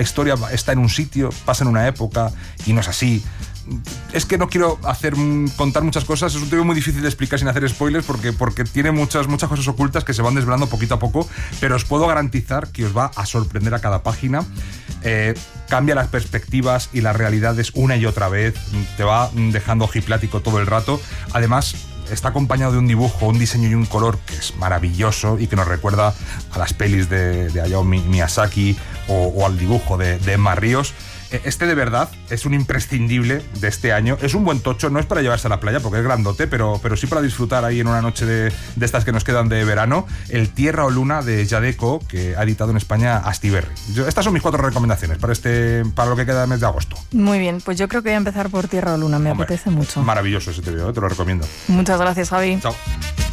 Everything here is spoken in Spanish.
historia está en un sitio, pasa en una época y no es así. Es que no quiero contar muchas cosas, es un tema muy difícil de explicar sin hacer spoilers porque tiene muchas cosas ocultas que se van desvelando poquito a poco, pero os puedo garantizar que os va a sorprender a cada página. Cambia las perspectivas y las realidades una y otra vez, te va dejando ojiplático todo el rato. Además, está acompañado de un dibujo, un diseño y un color que es maravilloso y que nos recuerda a las pelis de Hayao Miyazaki o al dibujo de Emma Ríos. Este de verdad es un imprescindible de este año. Es un buen tocho, no es para llevarse a la playa porque es grandote, pero sí para disfrutar ahí en una noche de estas que nos quedan de verano. El Tierra o Luna de Yadeco, que ha editado en España Astiberri. Estas son mis 4 recomendaciones para lo que queda del mes de agosto. Muy bien, pues yo creo que voy a empezar por Tierra o Luna, me apetece mucho. Maravilloso ese TVO, te lo recomiendo. Muchas gracias, Javi. Chao.